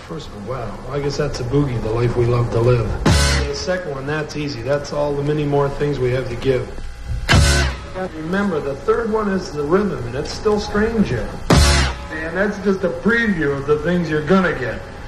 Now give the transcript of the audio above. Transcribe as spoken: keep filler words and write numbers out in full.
first one, wow. Well, I guess that's a boogie, the life we love to live. And the second one, that's easy. That's all the many more things we have to give. Remember, the third one is the rhythm, and it's still Stranger. And that's just a preview of the things you're gonna get.